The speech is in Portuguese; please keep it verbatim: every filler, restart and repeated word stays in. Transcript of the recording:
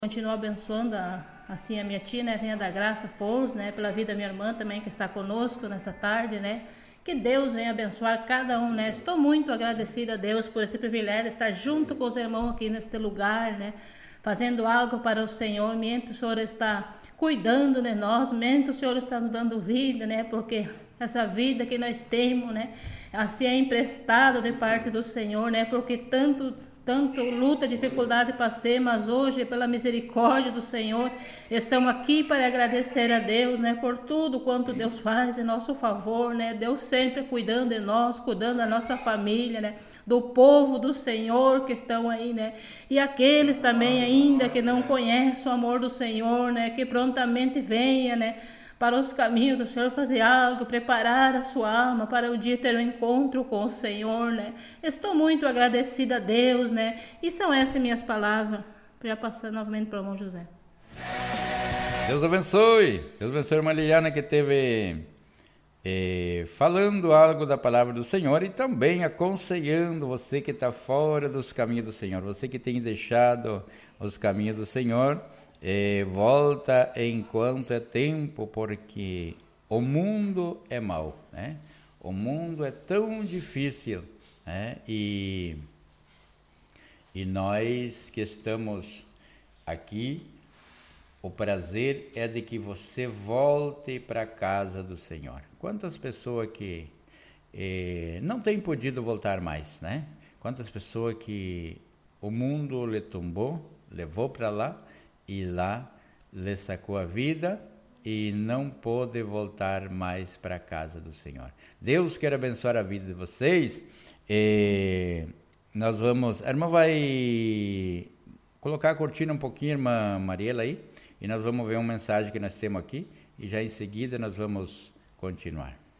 Continua abençoando a, assim a minha tia, né? Venha dar graça, força, né? Pela vida da minha irmã também que está conosco nesta tarde, né? Que Deus venha abençoar cada um, né? Estou muito agradecida a Deus por esse privilégio de estar junto com os irmãos aqui neste lugar, né? Fazendo algo para o Senhor, mientras o Senhor está cuidando de nós, mientras o Senhor está nos dando vida, né? Porque essa vida que nós temos, né? Assim é emprestado de parte do Senhor, né? Porque tanto tanto luta, dificuldade passei, mas hoje, pela misericórdia do Senhor, estamos aqui para agradecer a Deus, né, por tudo quanto Deus faz em nosso favor, né, Deus sempre cuidando de nós, cuidando da nossa família, né, do povo do Senhor que estão aí, né, e aqueles também ainda que não conhecem o amor do Senhor, né, que prontamente venha, né, para os caminhos do Senhor, fazer algo, preparar a sua alma para o dia ter um encontro com o Senhor, né? Estou muito agradecida a Deus, né? E são essas minhas palavras. Já passando novamente para o irmão José. Deus abençoe. Deus abençoe a irmã Liliana que teve eh, falando algo da palavra do Senhor e também aconselhando você que está fora dos caminhos do Senhor, você que tem deixado os caminhos do Senhor. Eh, volta enquanto é tempo, porque o mundo é mau, né? O mundo é tão difícil, né? E, e nós que estamos aqui, o prazer é de que você volte para a casa do Senhor. Quantas pessoas que eh, não têm podido voltar mais, né? Quantas pessoas que o mundo lhe tombou, levou para lá, e lá lhe sacou a vida e não pôde voltar mais para a casa do Senhor. Deus quer abençoar a vida de vocês. E nós vamos... A irmã vai colocar a cortina um pouquinho, irmã Mariela, aí, e nós vamos ver uma mensagem que nós temos aqui, e já em seguida nós vamos continuar.